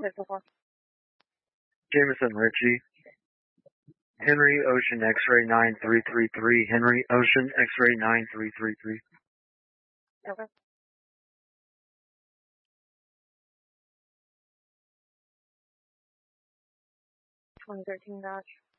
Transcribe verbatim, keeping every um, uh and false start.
clear so far. Jameson Ritchie. Henry Ocean X-ray nine three three three. Henry Ocean X-ray nine three three three. Okay. twenty thirteen Dodge.